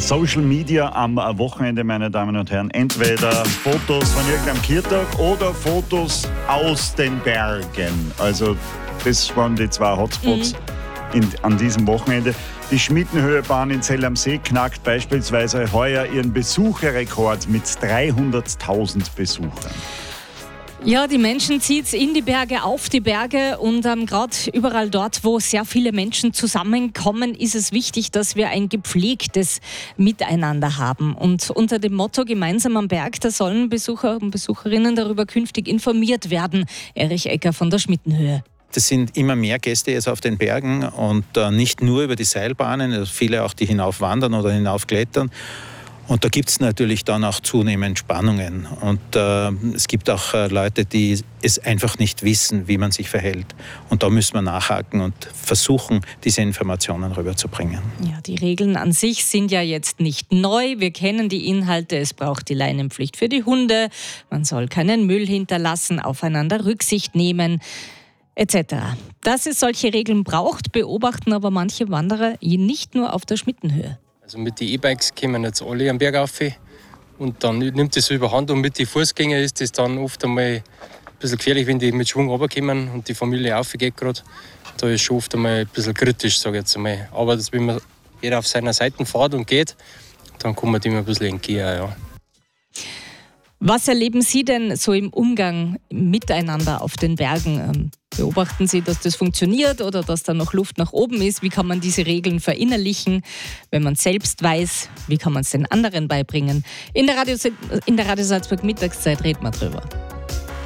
Social Media am Wochenende, meine Damen und Herren. Entweder Fotos von irgendeinem Kirtag oder Fotos aus den Bergen. Also das waren die zwei Hotspots an diesem Wochenende. Die Schmittenhöhebahn in Zell am See knackt beispielsweise heuer ihren Besucherrekord mit 300.000 Besuchern. Ja, die Menschen zieht es in die Berge, auf die Berge und gerade überall dort, wo sehr viele Menschen zusammenkommen, ist es wichtig, dass wir ein gepflegtes Miteinander haben. Und unter dem Motto Gemeinsam am Berg, da sollen Besucher und Besucherinnen darüber künftig informiert werden. Erich Ecker von der Schmittenhöhe. Es sind immer mehr Gäste jetzt auf den Bergen und nicht nur über die Seilbahnen, also viele auch, die hinaufwandern oder hinaufklettern. Und da gibt es natürlich dann auch zunehmend Spannungen. Und es gibt auch Leute, die es einfach nicht wissen, wie man sich verhält. Und da müssen wir nachhaken und versuchen, diese Informationen rüberzubringen. Ja, die Regeln an sich sind ja jetzt nicht neu. Wir kennen die Inhalte. Es braucht die Leinenpflicht für die Hunde. Man soll keinen Müll hinterlassen, aufeinander Rücksicht nehmen, etc. Dass es solche Regeln braucht, beobachten aber manche Wanderer nicht nur auf der Schmittenhöhe. Also mit den E-Bikes kommen jetzt alle am Berg rauf und dann nimmt das so überhand und mit den Fußgängern ist das dann oft einmal ein bisschen gefährlich, wenn die mit Schwung runterkommen und die Familie raufgeht gerade. Da ist schon oft einmal ein bisschen kritisch, sage ich jetzt einmal. Aber wenn man jeder auf seiner Seite fährt und geht, dann kann man dem ein bisschen entgehen, ja. Was erleben Sie denn so im Umgang miteinander auf den Bergen? Beobachten Sie, dass das funktioniert oder dass da noch Luft nach oben ist? Wie kann man diese Regeln verinnerlichen? Wenn man selbst weiß, wie kann man es den anderen beibringen? In der Radio Salzburg Mittagszeit reden wir drüber.